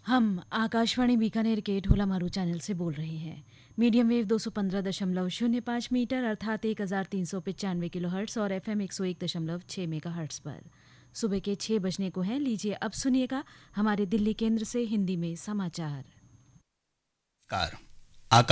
हम आकाशवाणी बीकानेर के ढोला मारू चैनल से बोल रहे हैं। मीडियम वेव 215.05 मीटर अर्थात 1395 किलोहर्ट्ज़ और FM 101.6 मेगाहर्ट्ज़ पर सुबह के 6 बजने को है। लीजिए अब सुनिएगा हमारे दिल्ली केंद्र से हिंदी में समाचार। कार